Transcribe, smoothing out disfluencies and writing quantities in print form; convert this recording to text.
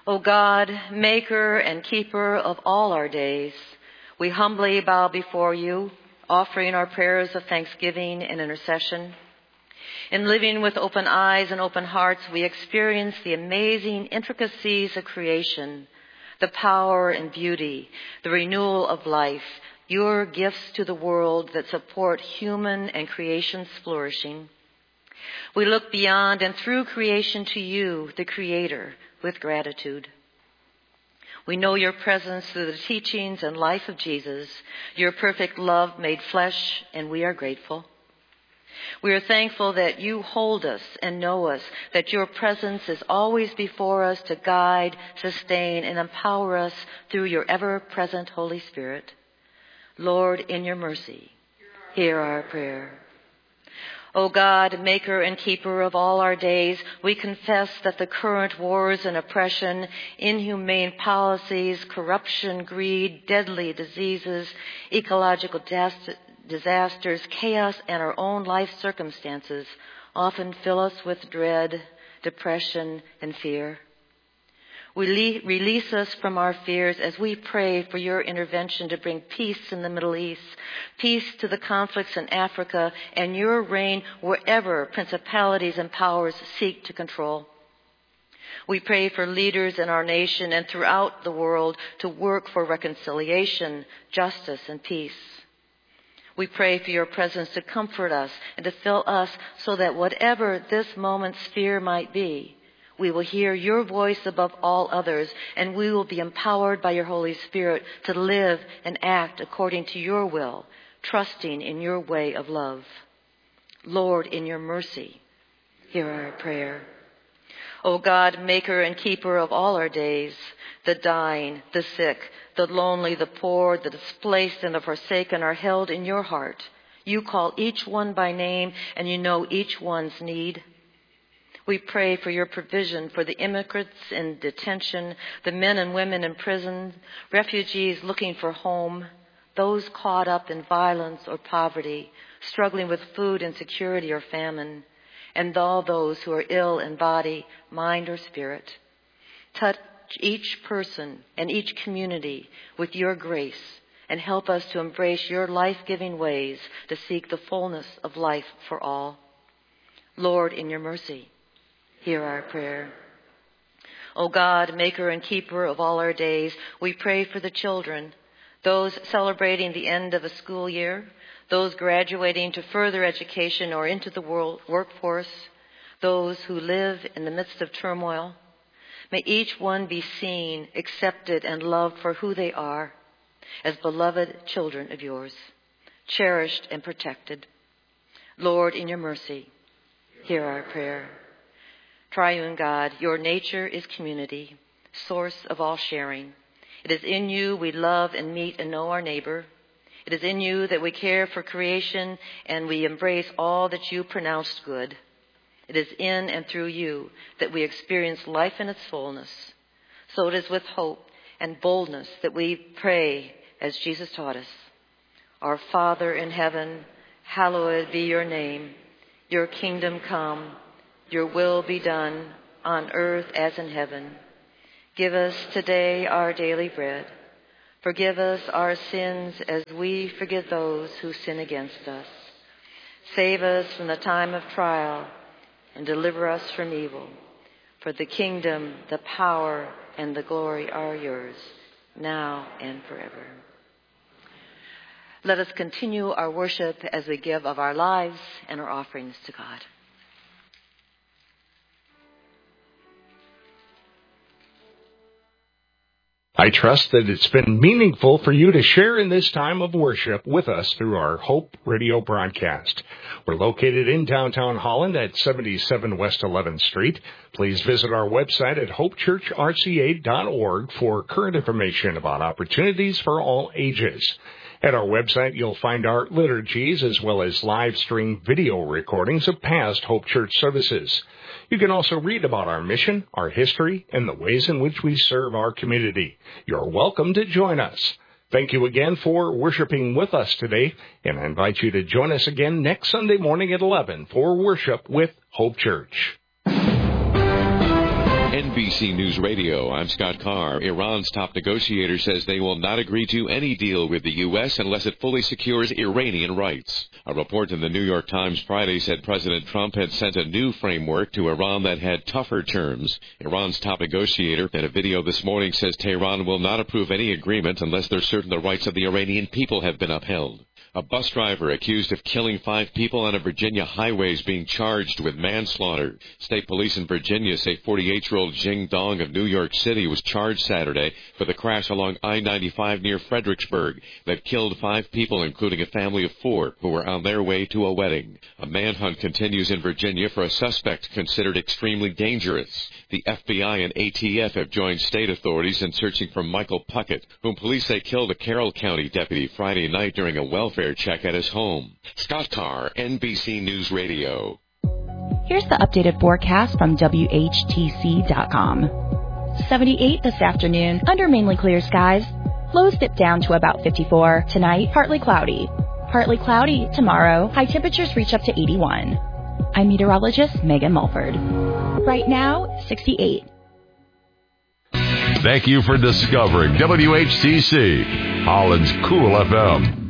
O God, maker and keeper of all our days, we humbly bow before you, offering our prayers of thanksgiving and intercession. In living with open eyes and open hearts, we experience the amazing intricacies of creation, the power and beauty, the renewal of life, your gifts to the world that support human and creation's flourishing. We look beyond and through creation to you, the Creator, with gratitude. We know your presence through the teachings and life of Jesus, your perfect love made flesh, and we are grateful. We are thankful that you hold us and know us, that your presence is always before us to guide, sustain, and empower us through your ever-present Holy Spirit. Lord, in your mercy, hear our prayer. O God, maker and keeper of all our days, we confess that the current wars and oppression, inhumane policies, corruption, greed, deadly diseases, ecological disasters, chaos, and our own life circumstances often fill us with dread, depression, and fear. Release us from our fears as we pray for your intervention to bring peace in the Middle East, peace to the conflicts in Africa, and your reign wherever principalities and powers seek to control. We pray for leaders in our nation and throughout the world to work for reconciliation, justice, and peace. We pray for your presence to comfort us and to fill us so that whatever this moment's fear might be, we will hear your voice above all others, and we will be empowered by your Holy Spirit to live and act according to your will, trusting in your way of love. Lord, in your mercy, hear our prayer. O God, maker and keeper of all our days, the dying, the sick, the lonely, the poor, the displaced, and the forsaken are held in your heart. You call each one by name, and you know each one's need. We pray for your provision for the immigrants in detention, the men and women in prison, refugees looking for home, those caught up in violence or poverty, struggling with food insecurity or famine, and all those who are ill in body, mind, or spirit. Touch each person and each community with your grace and help us to embrace your life-giving ways to seek the fullness of life for all. Lord, in your mercy, hear our prayer. O God, maker and keeper of all our days, we pray for the children, those celebrating the end of a school year, those graduating to further education or into the workforce, those who live in the midst of turmoil. May each one be seen, accepted, and loved for who they are, as beloved children of yours, cherished and protected. Lord, in your mercy, hear our prayer. Triune God, your nature is community, source of all sharing. It is in you we love and meet and know our neighbor. It is in you that we care for creation and we embrace all that you pronounced good. It is in and through you that we experience life in its fullness. So it is with hope and boldness that we pray as Jesus taught us. Our Father in heaven, hallowed be your name. Your kingdom come. Your will be done on earth as in heaven. Give us today our daily bread. Forgive us our sins as we forgive those who sin against us. Save us from the time of trial and deliver us from evil. For the kingdom, the power, and the glory are yours, now and forever. Let us continue our worship as we give of our lives and our offerings to God. I trust that it's been meaningful for you to share in this time of worship with us through our Hope Radio broadcast. We're located in downtown Holland at 77 West 11th Street. Please visit our website at hopechurchrca.org for current information about opportunities for all ages. At our website, you'll find our liturgies as well as live stream video recordings of past Hope Church services. You can also read about our mission, our history, and the ways in which we serve our community. You're welcome to join us. Thank you again for worshiping with us today, and I invite you to join us again next Sunday morning at 11 for worship with Hope Church. NBC News Radio, I'm Scott Carr. Iran's top negotiator says they will not agree to any deal with the U.S. unless it fully secures Iranian rights. A report in the New York Times Friday said President Trump had sent a new framework to Iran that had tougher terms. Iran's top negotiator in a video this morning says Tehran will not approve any agreement unless they're certain the rights of the Iranian people have been upheld. A bus driver accused of killing 5 people on a Virginia highway is being charged with manslaughter. State police in Virginia say 48-year-old Jing Dong of New York City was charged Saturday for the crash along I-95 near Fredericksburg that killed 5 people, including a family of 4 who were on their way to a wedding. A manhunt continues in Virginia for a suspect considered extremely dangerous. The FBI and ATF have joined state authorities in searching for Michael Puckett, whom police say killed a Carroll County deputy Friday night during a welfare check at his home. Scott Carr, NBC News Radio. Here's the updated forecast from WHTC.com. 78 this afternoon, under mainly clear skies. Lows dip down to about 54. Tonight, partly cloudy. Partly cloudy tomorrow. High temperatures reach up to 81. I'm meteorologist Megan Mulford. Right now, 68. Thank you for discovering WHCC, Holland's Cool FM.